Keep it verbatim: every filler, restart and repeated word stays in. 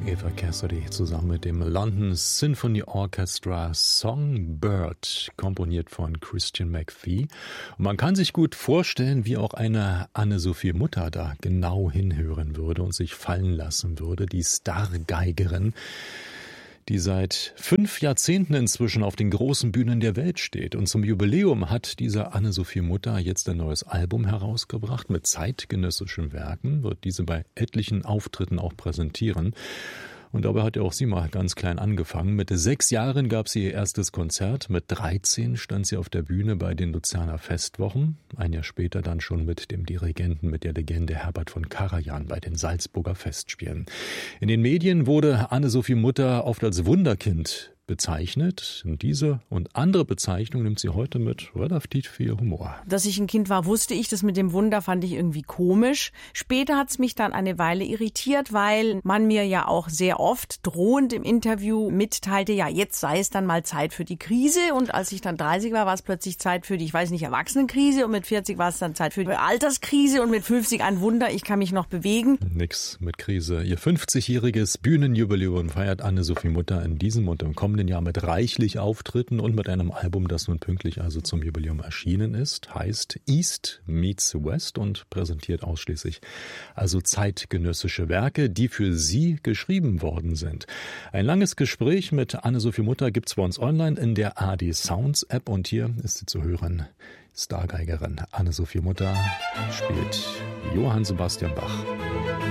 Eva Cassidy zusammen mit dem London Symphony Orchestra Songbird, komponiert von Christian McVie. Und man kann sich gut vorstellen, wie auch eine Anne-Sophie Mutter da genau hinhören würde und sich fallen lassen würde, die Stargeigerin, die seit fünf Jahrzehnten inzwischen auf den großen Bühnen der Welt steht. Und zum Jubiläum hat diese Anne-Sophie Mutter jetzt ein neues Album herausgebracht mit zeitgenössischen Werken, wird diese bei etlichen Auftritten auch präsentieren. Und dabei hat ja auch sie mal ganz klein angefangen. Mit sechs Jahren gab sie ihr erstes Konzert. Mit dreizehn stand sie auf der Bühne bei den Luzerner Festwochen. Ein Jahr später dann schon mit dem Dirigenten, mit der Legende Herbert von Karajan bei den Salzburger Festspielen. In den Medien wurde Anne-Sophie Mutter oft als Wunderkind bezeichnet. Und diese und andere Bezeichnungen nimmt sie heute mit relativ viel Humor. Dass ich ein Kind war, wusste ich. Das mit dem Wunder fand ich irgendwie komisch. Später hat es mich dann eine Weile irritiert, weil man mir ja auch sehr oft drohend im Interview mitteilte, ja, jetzt sei es dann mal Zeit für die Krise. Und als ich dann dreißig war, war es plötzlich Zeit für die, ich weiß nicht, Erwachsenenkrise. Und mit vierzig war es dann Zeit für die Alterskrise. Und mit fünfzig ein Wunder, ich kann mich noch bewegen. Nix mit Krise. Ihr fünfzigjähriges Bühnenjubiläum feiert Anne-Sophie Mutter in diesem und im kommenden Jahr mit reichlich Auftritten und mit einem Album, das nun pünktlich also zum Jubiläum erschienen ist, heißt East Meets West und präsentiert ausschließlich also zeitgenössische Werke, die für sie geschrieben worden sind. Ein langes Gespräch mit Anne-Sophie Mutter gibt's bei uns online in der A R D Sounds App und hier ist sie zu hören. Stargeigerin Anne-Sophie Mutter spielt Johann Sebastian Bach.